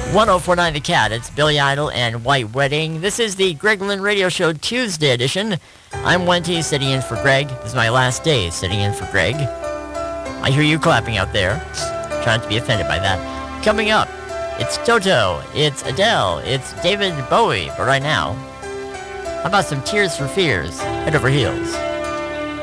1049 The Cat. It's Billy Idol and White Wedding. This is the Greg Lynn Radio Show Tuesday edition. I'm Wenty, sitting in for Greg. This is my last day sitting in for Greg. I hear you clapping out there. Try not to be offended by that. Coming up, it's Toto, it's Adele, it's David Bowie. But right now, how about some Tears for Fears? Head over heels.